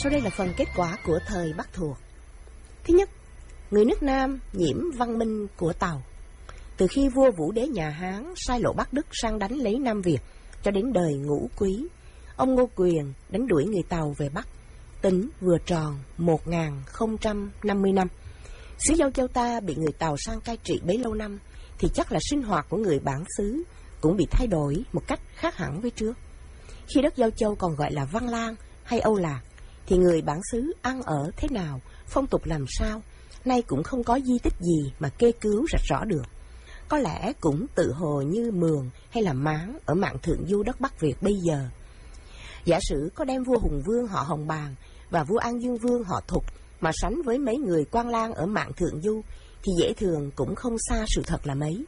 Sau đây là phần kết quả của thời Bắc thuộc. Thứ nhất, người nước Nam nhiễm văn minh của Tàu. Từ khi vua Vũ Đế nhà Hán sai lộ Bắc Đức sang đánh lấy Nam Việt cho đến đời Ngũ Quý, ông Ngô Quyền đánh đuổi người Tàu về Bắc, tính vừa tròn 1050 năm. Xứ Giao Châu ta bị người Tàu sang cai trị bấy lâu năm, thì chắc là sinh hoạt của người bản xứ cũng bị thay đổi một cách khác hẳn với trước. Khi đất Giao Châu còn gọi là Văn Lang hay Âu Lạc, thì người bản xứ ăn ở thế nào, phong tục làm sao, nay cũng không có di tích gì mà kê cứu rạch rõ được. Có lẽ cũng tự hồ như Mường hay là Máng ở mạn thượng du đất Bắc Việt bây giờ. Giả sử có đem vua Hùng Vương họ Hồng Bàng và vua An Dương Vương họ Thục mà sánh với mấy người quan lang ở mạn thượng du, thì dễ thường cũng không xa sự thật là mấy.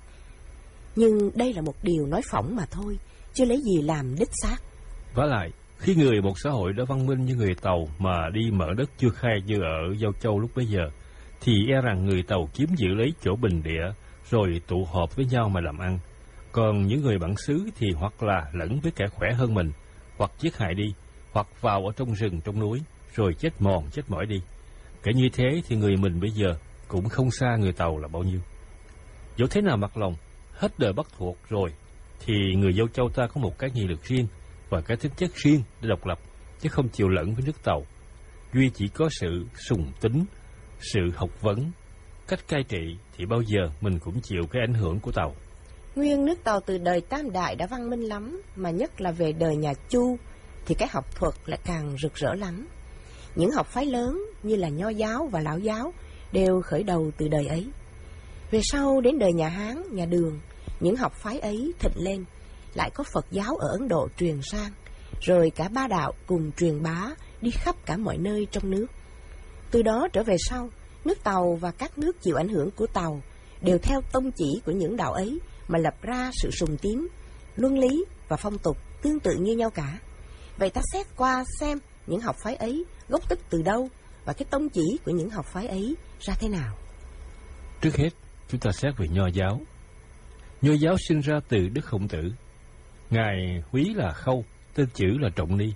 Nhưng đây là một điều nói phỏng mà thôi, chưa lấy gì làm đích xác. Vả lại, khi người một xã hội đã văn minh như người Tàu mà đi mở đất chưa khai như ở Giao Châu lúc bấy giờ, thì e rằng người Tàu chiếm giữ lấy chỗ bình địa, rồi tụ họp với nhau mà làm ăn. Còn những người bản xứ thì hoặc là lẫn với kẻ khỏe hơn mình, hoặc giết hại đi, hoặc vào ở trong rừng trong núi, rồi chết mòn chết mỏi đi. Kể như thế thì người mình bây giờ cũng không xa người Tàu là bao nhiêu. Dẫu thế nào mặc lòng, hết đời Bắc thuộc rồi, thì người Giao Châu ta có một cái nghị lực riêng và cái tính chất riêng để độc lập, chứ không chịu lẫn với nước Tàu. Duy chỉ có sự sùng tính, sự học vấn, cách cai trị, thì bao giờ mình cũng chịu cái ảnh hưởng của Tàu. Nguyên nước Tàu từ đời Tam Đại đã văn minh lắm, mà nhất là về đời nhà Chu thì cái học thuật lại càng rực rỡ lắm. Những học phái lớn như là Nho giáo và Lão giáo đều khởi đầu từ đời ấy. Về sau đến đời nhà Hán, nhà Đường, những học phái ấy thịnh lên, lại có Phật giáo ở Ấn Độ truyền sang, rồi cả ba đạo cùng truyền bá đi khắp cả mọi nơi trong nước. Từ đó trở về sau, nước Tàu và các nước chịu ảnh hưởng của Tàu đều theo tông chỉ của những đạo ấy mà lập ra sự sùng tín, luân lý và phong tục tương tự như nhau cả. Vậy ta xét qua xem những học phái ấy gốc tích từ đâu và cái tông chỉ của những học phái ấy ra thế nào. Trước hết, chúng ta xét về Nho giáo. Nho giáo sinh ra từ Đức Khổng Tử. Ngài húy là Khâu, tên chữ là Trọng Ni,